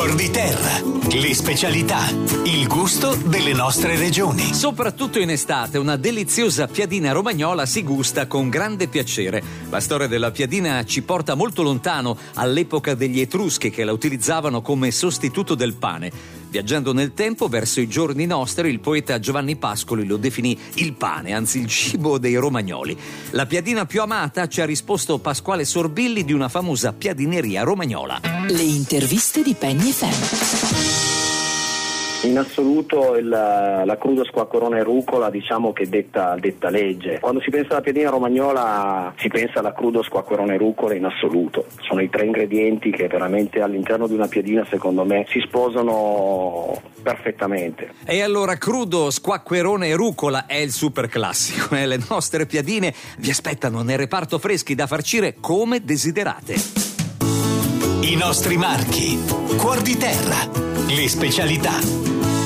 Cuor di terra, le specialità, il gusto delle nostre regioni. Soprattutto in estate una deliziosa piadina romagnola si gusta con grande piacere. La storia della piadina ci porta molto lontano, all'epoca degli Etruschi che la utilizzavano come sostituto del pane. Viaggiando nel tempo verso i giorni nostri, il poeta Giovanni Pascoli lo definì il pane, anzi il cibo dei romagnoli. La piadina più amata, ci ha risposto Pasquale Sorbilli di una famosa piadineria romagnola. Le interviste di Penny FM. In assoluto la crudo squacquerone e rucola, diciamo che detta legge. Quando si pensa alla piadina romagnola si pensa alla crudo squacquerone e rucola in assoluto. Sono i tre ingredienti che veramente all'interno di una piadina, secondo me, si sposano perfettamente. E allora crudo squacquerone e rucola è il super classico. Le nostre piadine vi aspettano nel reparto freschi da farcire come desiderate. I nostri marchi, Cuor di terra, le specialità.